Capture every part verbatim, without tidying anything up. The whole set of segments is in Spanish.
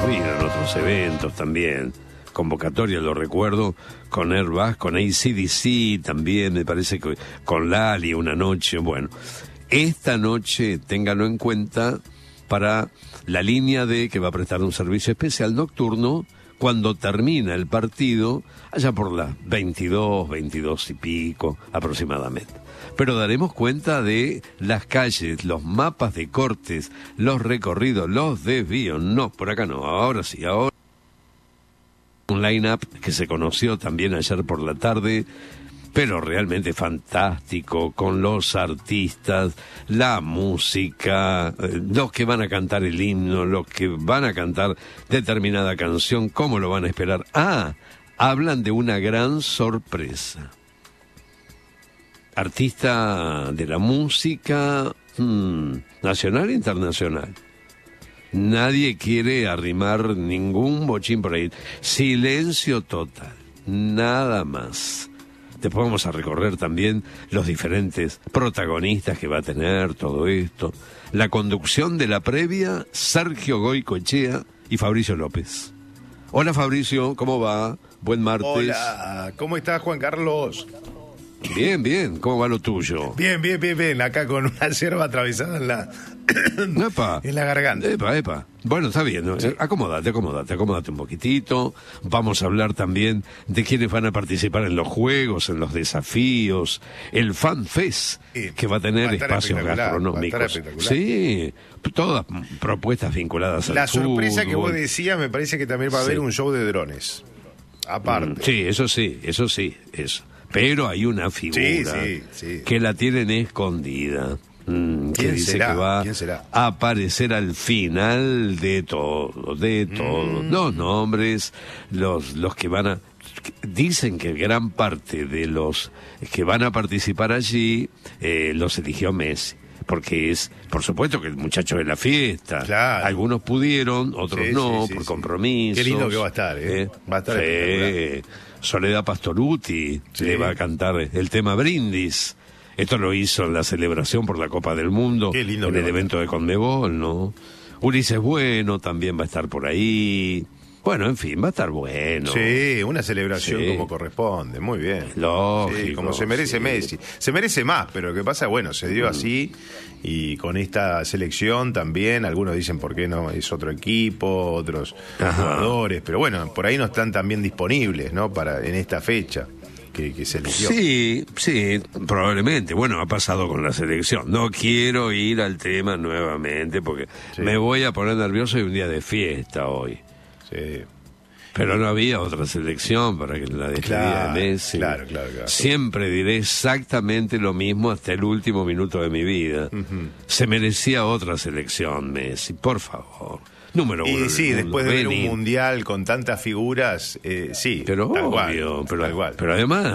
ocurrir en otros eventos también. Convocatoria, lo recuerdo, con Airbus, con A C D C también, me parece que con Lali una noche. Bueno, esta noche, ténganlo en cuenta, para la línea D, que va a prestar un servicio especial nocturno cuando termina el partido, allá por las veintidós, veintidós y pico aproximadamente. Pero daremos cuenta de las calles, los mapas de cortes, los recorridos, los desvíos. No, por acá no, ahora sí, ahora. Un line-up que se conoció también ayer por la tarde, pero realmente fantástico, con los artistas, la música, los que van a cantar el himno, los que van a cantar determinada canción, ¿cómo lo van a esperar? Ah, hablan de una gran sorpresa. Artista de la música hmm, nacional e internacional. Nadie quiere arrimar ningún bochín por ahí. Silencio total, nada más. Después vamos a recorrer también los diferentes protagonistas que va a tener todo esto. La conducción de la previa, Sergio Goycoechea y Fabricio López. Hola Fabricio, ¿cómo va? Buen martes. Hola, ¿cómo estás, Juan Carlos? Bien, bien, ¿cómo va lo tuyo? Bien, bien, bien, bien, acá con una yerba atravesada en la epa, en la garganta. Epa, epa. Bueno, está bien, ¿no? Sí. Acomódate, acomódate, acomódate un poquitito. Vamos a hablar también de quiénes van a participar en los juegos, en los desafíos, el Fan Fest, sí, que va a tener va a espacios gastronómicos. Sí, todas propuestas vinculadas al La fútbol. Sorpresa que vos decías, me parece que también va a haber sí. un show de drones. Aparte. Sí, eso sí, eso sí, eso. Pero hay una figura sí, sí, sí. que la tienen escondida. Mm, que dice será? que va ¿Quién será? a aparecer al final de todo, de todo. Mm. Los nombres, los, los que van a... Dicen que gran parte de los que van a participar allí eh, los eligió Messi. Porque es, por supuesto, que el muchacho de la fiesta. Claro. Algunos pudieron, otros sí, no, sí, sí, por sí. compromisos. Qué lindo que va a estar, ¿eh? ¿eh? Va a estar sí. Soledad Pastoruti sí. le va a cantar el tema Brindis. Esto lo hizo en la celebración por la Copa del Mundo, Qué lindo en el evento de Conmebol, ¿no? Ulises Bueno también va a estar por ahí. Bueno, en fin, va a estar bueno. Sí, una celebración sí. como corresponde, muy bien. Lógico. Sí, como se merece sí. Messi. Se merece más, pero lo que pasa, bueno, se dio mm. así y con esta selección también, algunos dicen por qué no, es otro equipo, otros Ajá. jugadores, pero bueno, por ahí no están también disponibles, ¿no? Para en esta fecha. Que, que se eligió. Sí, sí, probablemente. Bueno, ha pasado con la selección. No quiero ir al tema nuevamente porque sí. me voy a poner nervioso y un día de fiesta hoy. Sí. Pero no había otra selección para que la despedida claro, de Messi. Claro, claro, claro. Siempre diré exactamente lo mismo hasta el último minuto de mi vida. Uh-huh. Se merecía otra selección, Messi, por favor. Número uno. Y sí, después de ver un mundial con tantas figuras, eh, sí. Pero tal obvio, cual, pero, tal cual. pero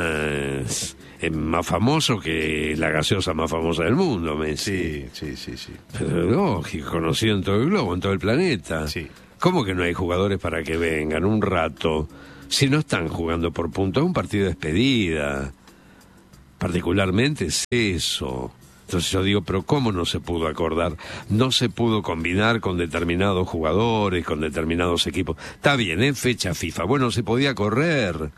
además es más famoso que la gaseosa más famosa del mundo, Messi. Sí, sí, sí, sí. Pero lógico, conocido en todo el globo, en todo el planeta. Sí. ¿Cómo que no hay jugadores para que vengan un rato? Si no están jugando por puntos, es un partido de despedida. Particularmente es eso. Entonces yo digo, pero ¿cómo no se pudo acordar? No se pudo combinar con determinados jugadores, con determinados equipos. Está bien, es fecha FIFA. Bueno, se podía correr.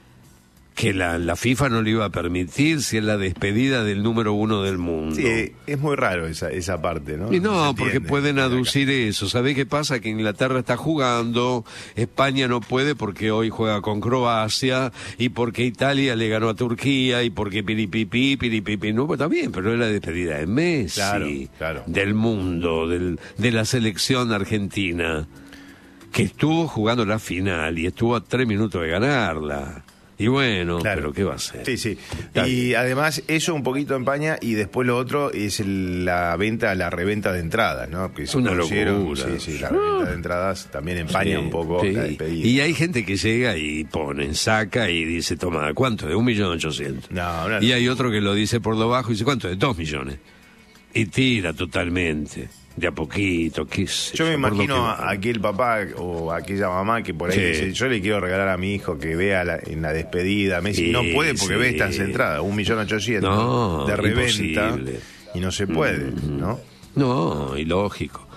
Que la, la FIFA no le iba a permitir si es la despedida del número uno del mundo. Sí, es muy raro esa, esa parte, ¿no? Y no, no porque pueden aducir eso. ¿Sabés qué pasa? Que Inglaterra está jugando, España no puede porque hoy juega con Croacia, y porque Italia le ganó a Turquía, y porque piripipi, piripipi. No, pues está bien, pero es la despedida de Messi, claro, claro. del mundo, del, de la selección argentina, que estuvo jugando la final y estuvo a tres minutos de ganarla. Y bueno, claro. pero ¿qué va a hacer? Sí, sí. Está y bien. Además eso un poquito empaña y después lo otro es el, la venta, la reventa de entradas, ¿no? Que una locura. Sí, sí, la reventa de entradas también empaña sí, un poco sí. la despedida. Y hay gente que llega y pone, saca y dice, toma, ¿cuánto? De un millón ochocientos. No, no, y hay otro que lo dice por lo bajo y dice, ¿cuánto? De dos millones. Y tira totalmente. De a poquito, qué sé yo. me imagino a aquel papá o aquella mamá que por ahí sí. dice, yo le quiero regalar a mi hijo que vea la, en la despedida Messi. Sí, no puede porque sí. ve estas entradas, un millón ochocientos no, de reventa imposible. Y no se puede, mm-hmm. ¿no? No, ilógico.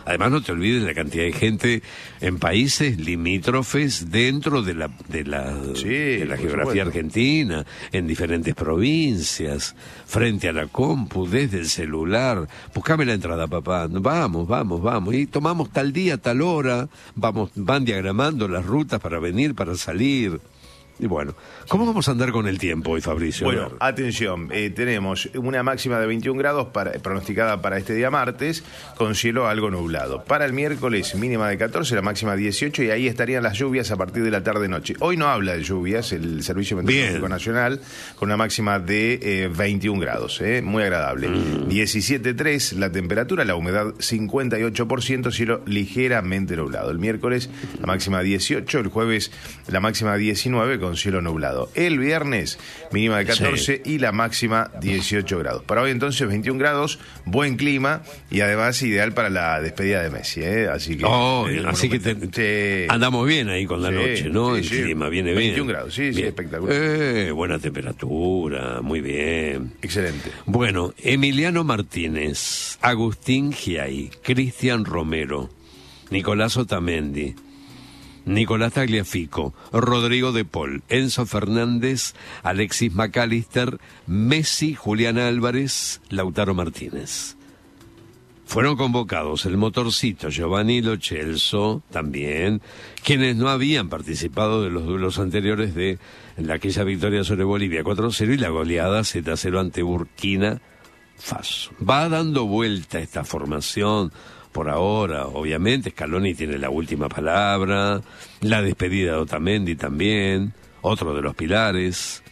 Además, no te olvides la cantidad de gente en países limítrofes dentro de la de la, sí, de la geografía supuesto. argentina, en diferentes provincias, frente a la compu, desde el celular. Buscame la entrada, papá. Vamos, vamos, vamos. Y tomamos tal día, tal hora. Vamos, van diagramando las rutas para venir, para salir. Y bueno, ¿cómo vamos a andar con el tiempo hoy, Fabricio? Bueno, atención, eh, tenemos una máxima de veintiún grados para, pronosticada para este día martes, con cielo algo nublado. Para el miércoles, mínima de catorce, la máxima dieciocho, y ahí estarían las lluvias a partir de la tarde-noche. Hoy no habla de lluvias el Servicio Meteorológico Nacional, con una máxima de eh, veintiún grados, eh, muy agradable. Mm. diecisiete punto tres la temperatura, la humedad cincuenta y ocho por ciento, cielo ligeramente nublado. El miércoles, la máxima dieciocho, el jueves, la máxima diecinueve, con cielo nublado. El viernes, mínima de catorce, sí, y la máxima dieciocho grados. Para hoy entonces veintiún grados, buen clima y además ideal para la despedida de Messi, ¿eh? Así que, oh, eh, así que te, sí, andamos bien ahí con la sí, noche, ¿no? Sí, el sí, clima viene veintiún bien. grados, sí, bien. sí, espectacular. Eh, buena temperatura, muy bien. Excelente. Bueno, Emiliano Martínez, Agustín Giai, Cristian Romero, Nicolás Otamendi, Nicolás Tagliafico, Rodrigo de Paul, Enzo Fernández, Alexis McAllister, Messi, Julián Álvarez, Lautaro Martínez. Fueron convocados el Motorcito, Giovanni Lo Celso, también, quienes no habían participado de los duelos anteriores de la, aquella victoria sobre Bolivia cuatro cero y la goleada Z cero ante Burkina Faso. Va dando vuelta esta formación. Por ahora, obviamente, Scaloni tiene la última palabra, la despedida de Otamendi también, otro de los pilares.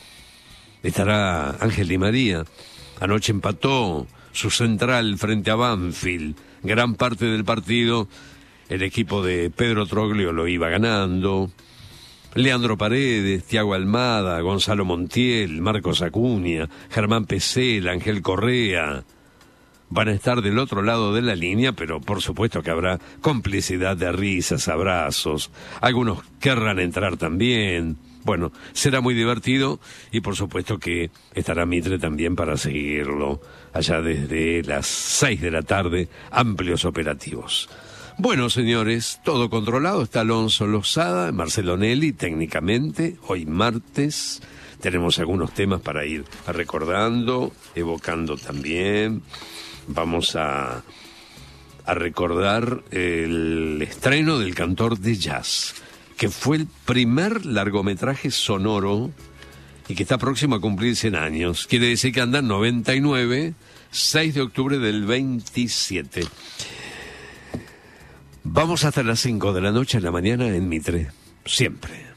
Estará Ángel Di María. Anoche empató su central frente a Banfield. Gran parte del partido, el equipo de Pedro Troglio lo iba ganando. Leandro Paredes, Thiago Almada, Gonzalo Montiel, Marcos Acuña, Germán Pesel, Ángel Correa van a estar del otro lado de la línea, pero por supuesto que habrá complicidad de risas, abrazos, algunos querrán entrar también. Bueno, será muy divertido y por supuesto que estará Mitre también para seguirlo allá desde las seis de la tarde, amplios operativos. Bueno, señores, todo controlado, está Alonso Lozada, Marcelo Nelly técnicamente, hoy martes. Tenemos algunos temas para ir recordando, evocando también. Vamos a, a recordar el estreno del Cantor de Jazz, que fue el primer largometraje sonoro y que está próximo a cumplir cien años. Quiere decir que anda en noventa y nueve, seis de octubre del veintisiete. Vamos hasta las cinco de la noche en la mañana en Mitre, siempre.